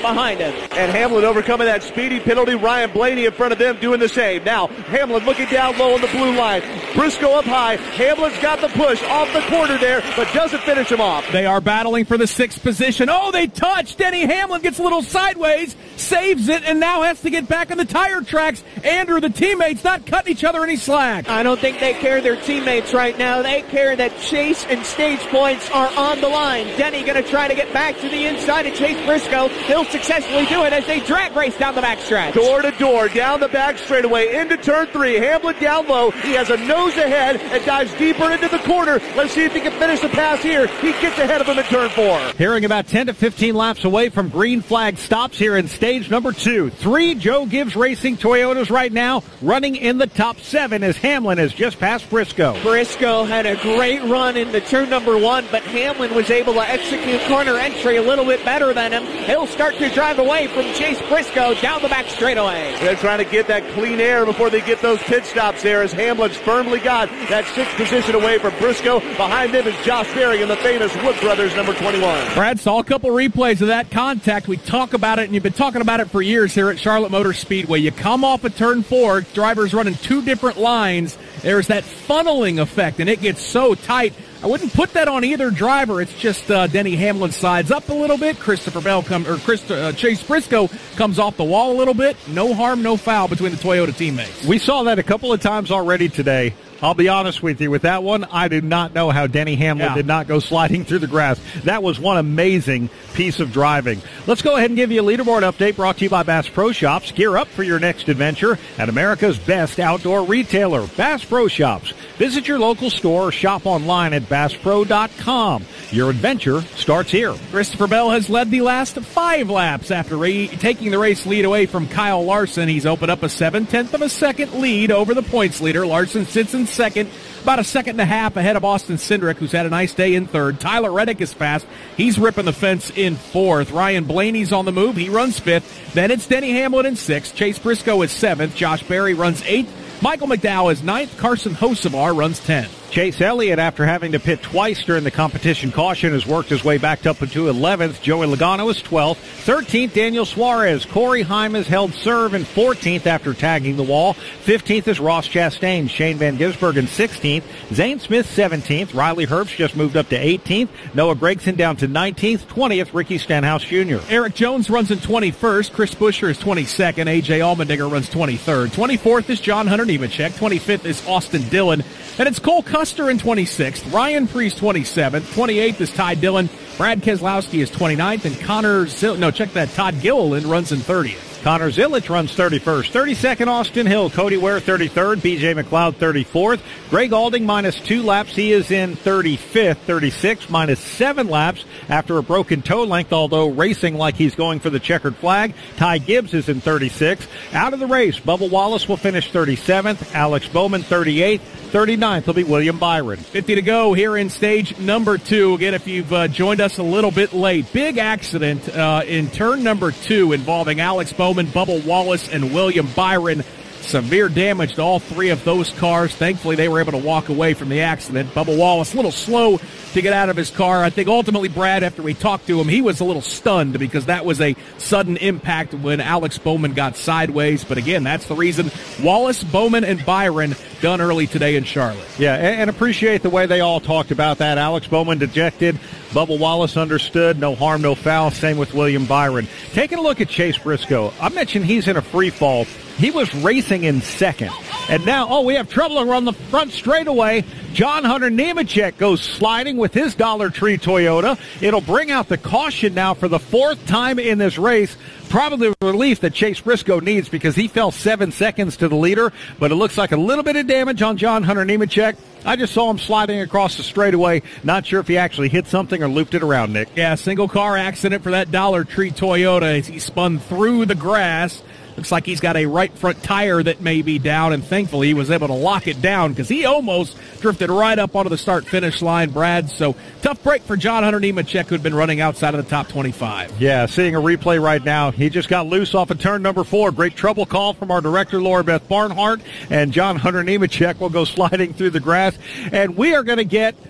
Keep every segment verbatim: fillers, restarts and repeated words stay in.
behind him. And Hamlin overcoming that speeding penalty. Ryan Blaney in front of them doing the same. Now, Hamlin looking down low on the blue line. Briscoe up high. Hamlin's got the push off the corner there, but doesn't finish him off. They are battling for the sixth position. Oh, they touch. Denny Hamlin gets a little sideways, saves it, and now has to get back on the tire tracks. Andrew, the teammates not cutting each other any slack. I don't think they care their teammates right now. They care that Chase and Stage points are on the line. Denny going to try to get back to the inside of Chase Briscoe. He'll successfully do it as they drag race down the backstretch. Door to door, down the back straightaway, into turn three. Hamlin down low. He has a nose ahead and dives deeper into the corner. Let's see if he can finish the pass here. He gets ahead of him in turn four. Hearing about ten to fifteen laps away from green flag stops here in stage number two. Three Joe Gibbs Racing Toyotas right now running in the top seven as Hamlin has just passed Briscoe. Briscoe had a great run into turn number one, but Hamlin was able to execute corner entry a little bit better than him. He'll start to drive away from Chase Briscoe down the back straightaway. They're trying to get that clean air before they get those pit stops there as Hamlin's firmly got that sixth position away from Briscoe. Behind them is Josh Berry and the famous Wood Brothers, number twenty-one. Brad saw a couple replays of that contact. We talk about it, and you've been talking about it for years here at Charlotte Motor Speedway. You come off of turn four, drivers running two different lines. There's that funneling effect, and it gets so tight. I wouldn't put that on either driver. It's just uh, Denny Hamlin sides up a little bit. Christopher Bell come or Chris, uh, Chase Briscoe comes off the wall a little bit. No harm, no foul between the Toyota teammates. We saw that a couple of times already today. I'll be honest with you, with that one, I do not know how Denny Hamlin yeah. did not go sliding through the grass. That was one amazing piece of driving. Let's go ahead and give you a leaderboard update brought to you by Bass Pro Shops. Gear up for your next adventure at America's best outdoor retailer, Bass Pro Shops. Visit your local store or shop online at bass pro dot com. Your adventure starts here. Christopher Bell has led the last five laps after re- taking the race lead away from Kyle Larson. He's opened up a seven-tenth of a second lead over the points leader. Larson sits in second, about a second and a half ahead of Austin Cindric, who's had a nice day in third. Tyler Reddick is fast. He's ripping the fence in fourth. Ryan Blaney's on the move. He runs fifth. Then it's Denny Hamlin in sixth. Chase Briscoe is seventh. Josh Berry runs eighth. Michael McDowell is ninth. Carson Hocevar runs tenth. Chase Elliott, after having to pit twice during the competition caution, has worked his way back up into eleventh. Joey Logano is twelfth. thirteenth, Daniel Suarez. Corey Heim has held serve in fourteenth after tagging the wall. fifteenth is Ross Chastain. Shane Van Gisbergen in sixteenth. Zane Smith seventeenth. Riley Herbst just moved up to eighteenth. Noah Gragson down to nineteenth. twentieth, Ricky Stenhouse Junior Eric Jones runs in twenty-first. Chris Buescher is twenty-second. A J Allmendinger runs twenty-third. twenty-fourth is John Hunter Nemechek. twenty-fifth is Austin Dillon. And it's Cole Custer in twenty-sixth. Ryan Priest twenty-seventh. twenty-eighth is Ty Dillon. Brad Keselowski is twenty-ninth. And Connor Zil- no, check that. Todd Gilliland runs in thirtieth. Connor Zilic runs thirty-first. thirty-second, Austin Hill. Cody Ware, thirty-third. B J McLeod, thirty-fourth. Greg Alding, minus two laps. He is in thirty-fifth. thirty-sixth, minus seven laps after a broken toe length, although racing like he's going for the checkered flag. Ty Gibbs is in thirty-sixth. Out of the race, Bubba Wallace will finish thirty-seventh. Alex Bowman, thirty-eighth. thirty-ninth will be William Byron. fifty to go here in stage number two. Again, if you've uh, joined us a little bit late, big accident uh, in turn number two involving Alex Bowman, Bubba Wallace, and William Byron. Severe damage to all three of those cars. Thankfully, they were able to walk away from the accident. Bubba Wallace, a little slow to get out of his car. I think ultimately, Brad, after we talked to him, he was a little stunned because that was a sudden impact when Alex Bowman got sideways. But again, that's the reason Wallace, Bowman, and Byron done early today in Charlotte. Yeah, and appreciate the way they all talked about that. Alex Bowman dejected. Bubba Wallace understood. No harm, no foul. Same with William Byron. Taking a look at Chase Briscoe. I mentioned he's in a free fall. He was racing in second. And now, oh, we have trouble on the front straightaway. John Hunter Nemechek goes sliding with his Dollar Tree Toyota. It'll bring out the caution now for the fourth time in this race. Probably the relief that Chase Briscoe needs because he fell seven seconds to the leader. But it looks like a little bit of damage on John Hunter Nemechek. I just saw him sliding across the straightaway. Not sure if he actually hit something or looped it around, Nick. Yeah, single car accident for that Dollar Tree Toyota as he spun through the grass. Looks like he's got a right front tire that may be down, and thankfully he was able to lock it down because he almost drifted right up onto the start-finish line, Brad. So tough break for John Hunter Nemechek, who had been running outside of the top twenty-five. Yeah, seeing a replay right now. He just got loose off of turn number four. Great trouble call from our director, Laura Beth Barnhart, and John Hunter Nemechek will go sliding through the grass. And we are going to get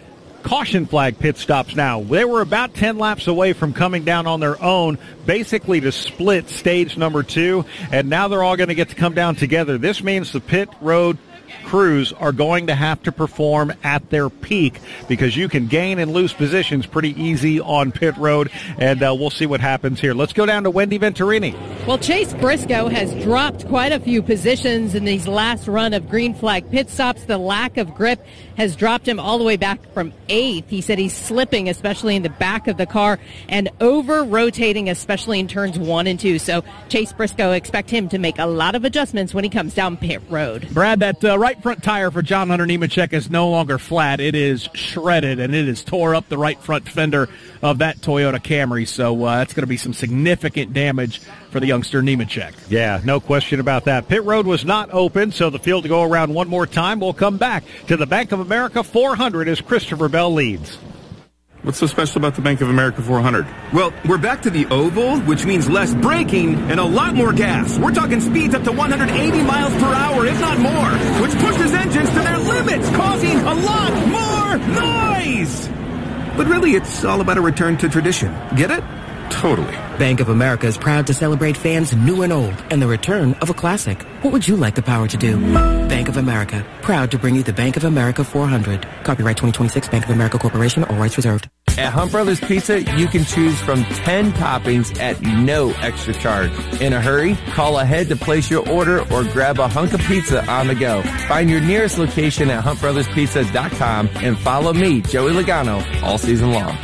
caution flag pit stops now. They were about ten laps away from coming down on their own, basically to split stage number two, and now they're all going to get to come down together. This means the pit road crews are going to have to perform at their peak, because you can gain and lose positions pretty easy on pit road, and uh, we'll see what happens here. Let's go down to Wendy Venturini. Well, Chase Briscoe has dropped quite a few positions in these last run of green flag pit stops. The lack of grip has dropped him all the way back from eighth. He said he's slipping, especially in the back of the car, and over-rotating, especially in turns one and two. So Chase Briscoe, expect him to make a lot of adjustments when he comes down pit road. Brad, that uh, right front tire for John Hunter Nemechek is no longer flat. It is shredded, and it has tore up the right front fender of that Toyota Camry. So uh, that's going to be some significant damage for the youngster Nemechek. Yeah, no question about that. Pit road was not open, so the field to go around one more time. We'll come back to the Bank of America four hundred as Christopher Bell leads. What's so special about the Bank of America four hundred? Well, we're back to the oval, which means less braking and a lot more gas. We're talking speeds up to one hundred eighty miles per hour, if not more, which pushes engines to their limits, causing a lot more noise. But really, it's all about a return to tradition. Get it? Totally. Bank of America is proud to celebrate fans new and old and the return of a classic. What would you like the power to do? Bank of America, proud to bring you the Bank of America four hundred. Copyright twenty twenty-six, Bank of America Corporation, all rights reserved. At Hunt Brothers Pizza, you can choose from ten toppings at no extra charge. In a hurry, call ahead to place your order or grab a hunk of pizza on the go. Find your nearest location at hunt brothers pizza dot com and follow me, Joey Logano, all season long.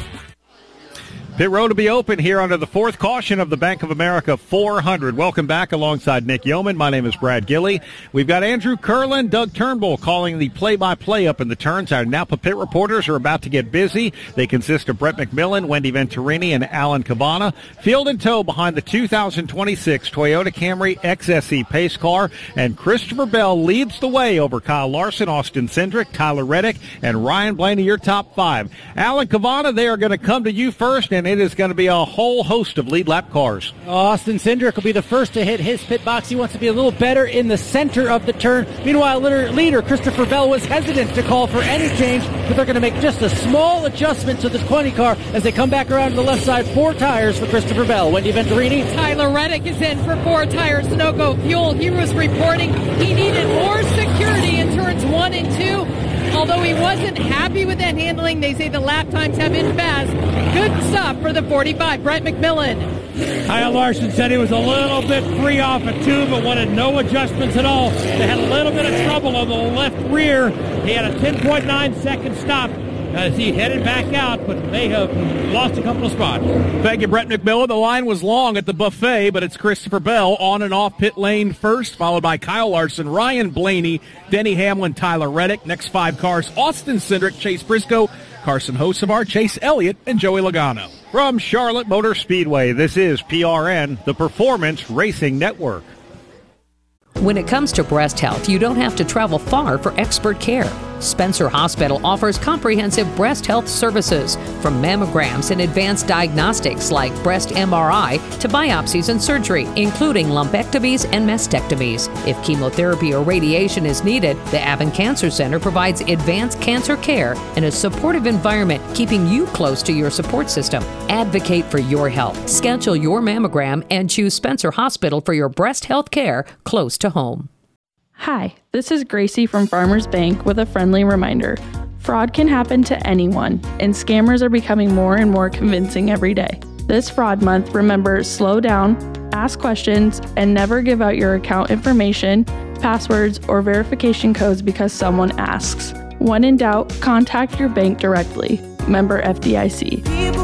Pit road to be open here under the fourth caution of the Bank of America four hundred. Welcome back alongside Nick Yeoman. My name is Brad Gilley. We've got Andrew Curlin, Doug Turnbull calling the play-by-play up in the turns. Our Napa pit reporters are about to get busy. They consist of Brett McMillan, Wendy Venturini, and Alan Cavana. Field and tow behind the two thousand twenty-six Toyota Camry X S E pace car. And Christopher Bell leads the way over Kyle Larson, Austin Cindric, Tyler Reddick, and Ryan Blaney, your top five. Alan Cavana, they are going to come to you first, and it is going to be a whole host of lead lap cars. Austin Cindric will be the first to hit his pit box. He wants to be a little better in the center of the turn. Meanwhile, leader Christopher Bell was hesitant to call for any change, but they're going to make just a small adjustment to the twenty car as they come back around to the left side. Four tires for Christopher Bell. Wendy Venturini. Tyler Reddick is in for four tires. Sunoco Fuel. He was reporting he needed more security in turns one and two. Although he wasn't happy with that handling, they say the lap times have been fast. Good stuff for the forty-five. Brett McMillan. Kyle Larson said he was a little bit free off at two, but wanted no adjustments at all. They had a little bit of trouble on the left rear. He had a ten point nine second stop as he headed back out, but they have lost a couple of spots. Thank you, Brett McMillan. The line was long at the buffet, but it's Christopher Bell on and off pit lane first, followed by Kyle Larson, Ryan Blaney, Denny Hamlin, Tyler Reddick. Next five cars, Austin Cindric, Chase Briscoe, Carson Hocevar, Chase Elliott, and Joey Logano. From Charlotte Motor Speedway, this is P R N, the Performance Racing Network. When it comes to breast health, you don't have to travel far for expert care. Spencer Hospital offers comprehensive breast health services, from mammograms and advanced diagnostics like breast M R I to biopsies and surgery, including lumpectomies and mastectomies. If chemotherapy or radiation is needed, the Avon Cancer Center provides advanced cancer care in a supportive environment, keeping you close to your support system. Advocate for your health. Schedule your mammogram and choose Spencer Hospital for your breast health care close to home. Hi, this is Gracie from Farmers Bank with a friendly reminder. Fraud can happen to anyone, and scammers are becoming more and more convincing every day. This fraud month, remember, slow down, ask questions, and never give out your account information, passwords, or verification codes because someone asks. When in doubt, contact your bank directly. Member F D I C.